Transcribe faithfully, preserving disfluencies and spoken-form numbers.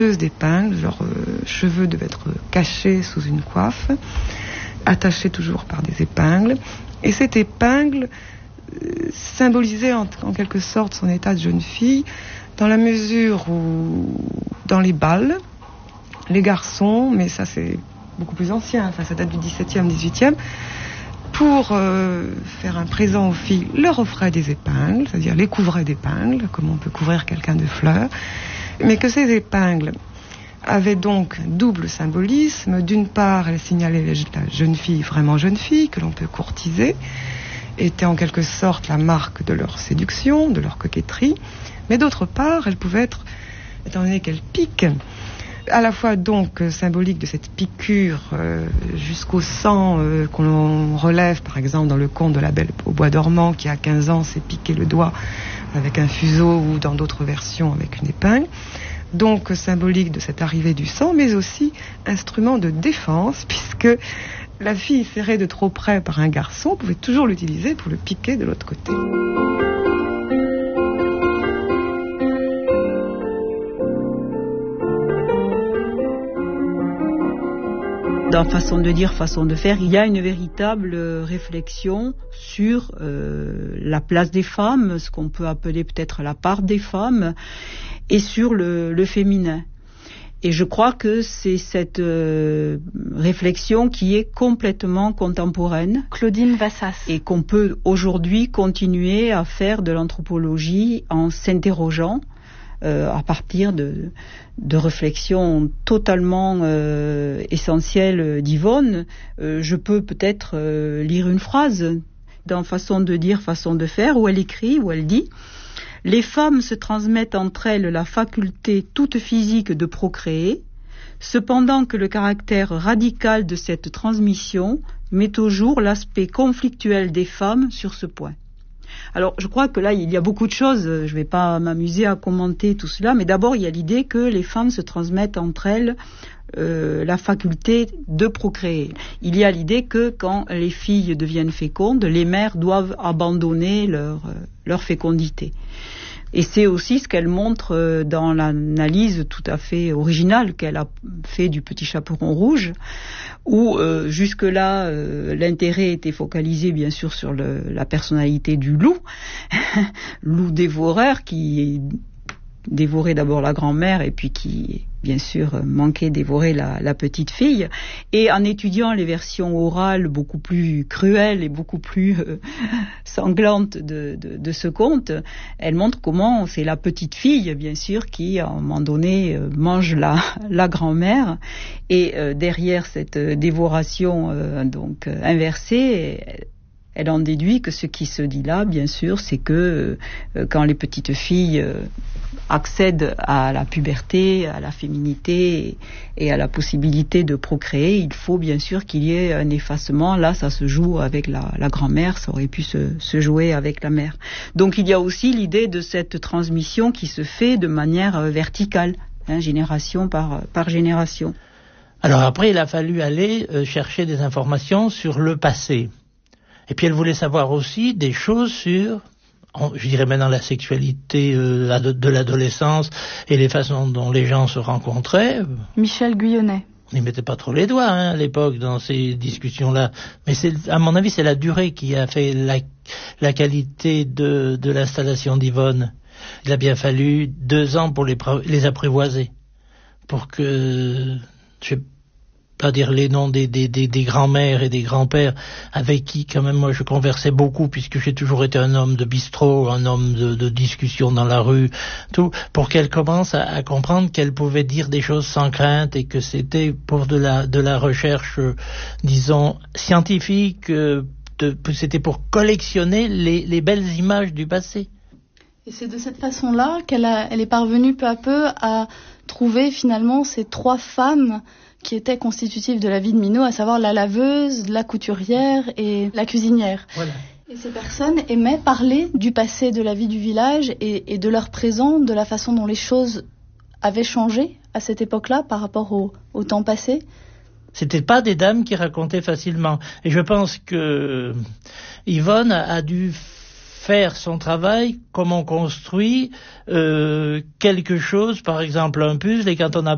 d'épingles, leurs euh, cheveux devaient être cachés sous une coiffe, attachés toujours par des épingles. Et cette épingle euh, symbolisait en, en quelque sorte son état de jeune fille, dans la mesure où, dans les bals, les garçons, mais ça c'est beaucoup plus ancien, enfin ça date du dix-septième, dix-huitième, pour euh, faire un présent aux filles, leur offraient des épingles, c'est-à-dire les couvraient d'épingles, comme on peut couvrir quelqu'un de fleurs, mais que ces épingles avaient donc un double symbolisme. D'une part, elles signalaient la jeune fille, vraiment jeune fille, que l'on peut courtiser, était en quelque sorte la marque de leur séduction, de leur coquetterie, mais d'autre part, elles pouvaient être, étant donné qu'elles piquent, à la fois donc symbolique de cette piqûre euh, jusqu'au sang euh, qu'on relève par exemple dans le conte de la Belle au bois dormant qui à quinze ans s'est piqué le doigt avec un fuseau ou dans d'autres versions avec une épingle, donc symbolique de cette arrivée du sang, mais aussi instrument de défense puisque la fille serrée de trop près par un garçon pouvait toujours l'utiliser pour le piquer de l'autre côté. Dans façon de dire, façon de faire, il y a une véritable réflexion sur euh, la place des femmes, ce qu'on peut appeler peut-être la part des femmes, et sur le, le féminin. Et je crois que c'est cette euh, réflexion qui est complètement contemporaine. Claudine Vassas. Et qu'on peut aujourd'hui continuer à faire de l'anthropologie en s'interrogeant Euh, à partir de, de réflexions totalement euh, essentielles d'Yvonne. Euh, je peux peut-être euh, lire une phrase dans Façon de dire, façon de faire, où elle écrit, où elle dit « Les femmes se transmettent entre elles la faculté toute physique de procréer, cependant que le caractère radical de cette transmission met au jour l'aspect conflictuel des femmes sur ce point. » Alors, je crois que là, il y a beaucoup de choses. Je ne vais pas m'amuser à commenter tout cela, mais d'abord, il y a l'idée que les femmes se transmettent entre elles euh, la faculté de procréer. Il y a l'idée que quand les filles deviennent fécondes, les mères doivent abandonner leur, euh, leur fécondité. Et c'est aussi ce qu'elle montre dans l'analyse tout à fait originale qu'elle a fait du Petit Chaperon rouge, où euh, jusque-là, euh, l'intérêt était focalisé bien sûr sur le, la personnalité du loup, loup dévoreur qui dévorait d'abord la grand-mère et puis qui, bien sûr, manquait dévorer la, la petite fille. Et en étudiant les versions orales beaucoup plus cruelles et beaucoup plus euh, sanglantes de, de, de ce conte, elle montre comment c'est la petite fille, bien sûr, qui, à un moment donné, euh, mange la, la grand-mère. Et euh, derrière cette dévoration euh, donc euh, inversée, elle, elle en déduit que ce qui se dit là, bien sûr, c'est que euh, quand les petites filles euh, accèdent à la puberté, à la féminité et à la possibilité de procréer, il faut bien sûr qu'il y ait un effacement. Là, ça se joue avec la, la grand-mère, ça aurait pu se, se jouer avec la mère. Donc il y a aussi l'idée de cette transmission qui se fait de manière verticale, hein, génération par, par génération. Alors après, il a fallu aller euh, chercher des informations sur le passé. Et puis elle voulait savoir aussi des choses sur, je dirais maintenant, la sexualité euh, de l'adolescence et les façons dont les gens se rencontraient. Michel Guyonnet. On n'y mettait pas trop les doigts hein, à l'époque dans ces discussions-là. Mais c'est, à mon avis, c'est la durée qui a fait la, la qualité de, de l'installation d'Yvonne. Il a bien fallu deux ans pour les, les apprivoiser, pour que, je sais pas dire les noms des, des, des, des grands-mères et des grands-pères avec qui quand même moi je conversais beaucoup puisque j'ai toujours été un homme de bistrot, un homme de, de discussion dans la rue, tout, pour qu'elle commence à, à comprendre qu'elle pouvait dire des choses sans crainte et que c'était pour de la, de la recherche, euh, disons, scientifique, euh, de, c'était pour collectionner les, les belles images du passé. Et c'est de cette façon-là qu'elle a, elle est parvenue peu à peu à trouver finalement ces trois femmes qui étaient constitutives de la vie de Minot, à savoir la laveuse, la couturière et la cuisinière. Voilà. Et ces personnes aimaient parler du passé de la vie du village et, et de leur présent, de la façon dont les choses avaient changé à cette époque-là par rapport au, au temps passé. C'était pas des dames qui racontaient facilement. Et je pense que Yvonne a, a dû faire son travail comme on construit euh, quelque chose, par exemple un puzzle, et quand on a